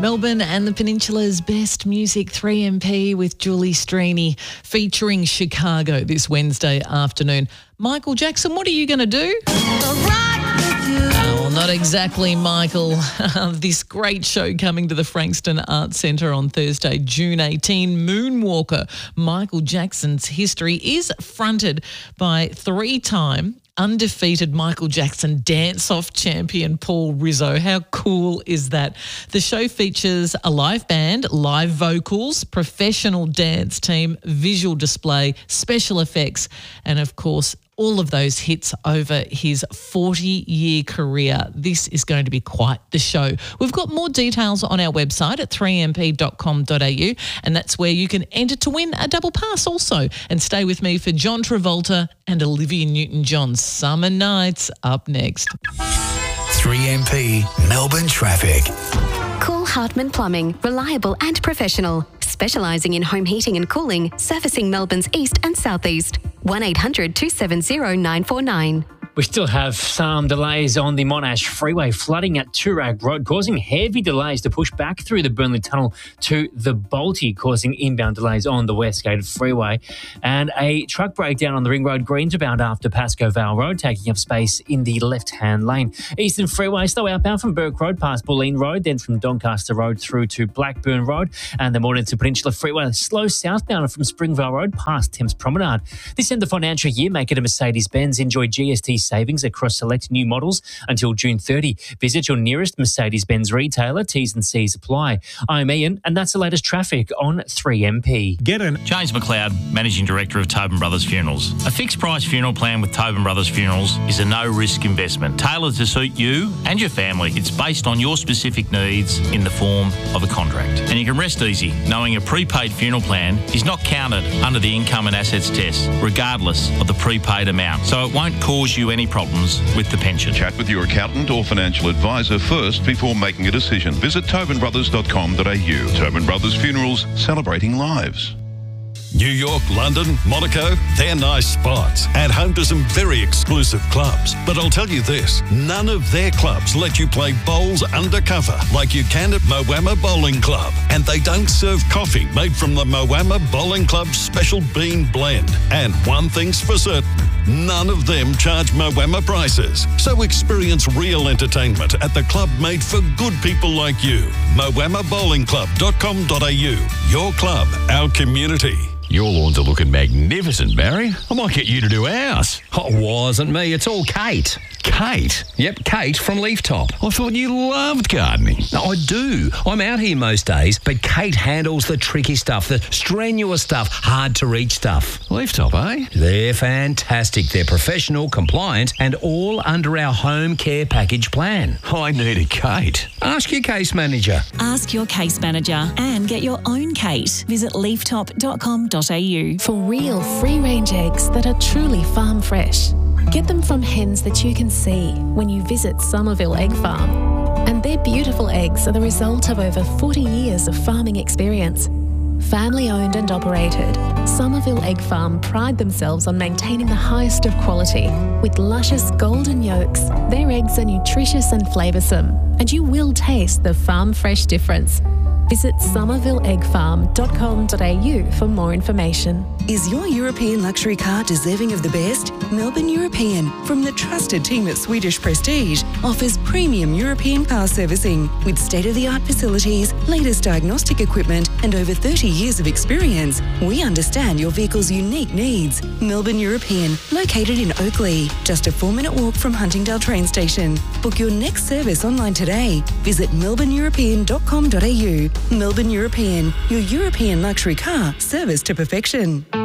Melbourne and the Peninsula's best music, 3MP with Julie Strini, featuring Chicago this Wednesday afternoon. Michael Jackson, what are you going to do? Well, not exactly, Michael. This great show coming to the Frankston Arts Centre on Thursday, June 18. Moonwalker, Michael Jackson's history, is fronted by three-time undefeated Michael Jackson dance-off champion Paul Rizzo. How cool is that? The show features a live band, live vocals, professional dance team, visual display, special effects, and of course, all of those hits over his 40-year career. This is going to be quite the show. We've got more details on our website at 3mp.com.au, and that's where you can enter to win a double pass also. And stay with me for John Travolta and Olivia Newton-John. Summer Nights up next. 3MP Melbourne Traffic. Call Hartman Plumbing, reliable and professional, specialising in home heating and cooling, servicing Melbourne's east and southeast. 1800 270 949. We still have some delays on the Monash Freeway, flooding at Toorak Road, causing heavy delays to push back through the Burnley Tunnel to the Balti, causing inbound delays on the Westgate Freeway. And a truck breakdown on the Ring Road Greenterbound after Pascoe Vale Road, taking up space in the left-hand lane. Eastern Freeway slow outbound from Burke Road past Bulleen Road, then from Doncaster Road through to Blackburn Road. And the Mornington Peninsula Freeway slow southbound from Springvale Road past Thames Promenade. This end of the financial year, make it a Mercedes-Benz. Enjoy GST savings across select new models until June 30. Visit your nearest Mercedes-Benz retailer. T's and C's apply. I'm Ian, and that's the latest traffic on 3MP. James McLeod, Managing Director of Tobin Brothers Funerals. A fixed price funeral plan with Tobin Brothers Funerals is a no-risk investment tailored to suit you and your family. It's based on your specific needs in the form of a contract. And you can rest easy knowing a prepaid funeral plan is not counted under the income and assets test, regardless of the prepaid amount. So it won't cause you any problems with the pension. Chat with your accountant or financial advisor first before making a decision. Visit tobinbrothers.com.au. Tobin Brothers Funerals, celebrating lives. New York, London, Monaco, they're nice spots and home to some very exclusive clubs. But I'll tell you this, none of their clubs let you play bowls undercover like you can at Moama Bowling Club. And they don't serve coffee made from the Moama Bowling Club's special bean blend. And one thing's for certain, none of them charge Moama prices. So experience real entertainment at the club made for good people like you. MoamaBowlingClub.com.au. Your club, our community. Your lawns are looking magnificent, Barry. I might get you to do ours. Oh, it wasn't me. It's all Kate. Kate? Yep, Kate from Leaftop. I thought you loved gardening. No, I do. I'm out here most days, but Kate handles the tricky stuff, the strenuous stuff, hard to reach stuff. Leaftop, eh? They're fantastic. They're professional, compliant, and all under our home care package plan. I need a Kate. Ask your case manager. Ask your case manager and get your own Kate. Visit leaftop.com.au. For real free-range eggs that are truly farm fresh. Get them from hens that you can see when you visit Somerville Egg Farm. And their beautiful eggs are the result of over 40 years of farming experience. Family owned and operated, Somerville Egg Farm pride themselves on maintaining the highest of quality. With luscious golden yolks, their eggs are nutritious and flavoursome, and you will taste the farm fresh difference. Visit somervilleeggfarm.com.au for more information. Is your European luxury car deserving of the best? Melbourne European, from the trusted team at Swedish Prestige, offers premium European car servicing with state-of-the-art facilities, latest diagnostic equipment, and over 30 years of experience. We understand your vehicle's unique needs. Melbourne European, located in Oakley, just a 4-minute walk from Huntingdale train station. Book your next service online today. Visit melbourneeuropean.com.au. Melbourne European, your European luxury car service to perfection.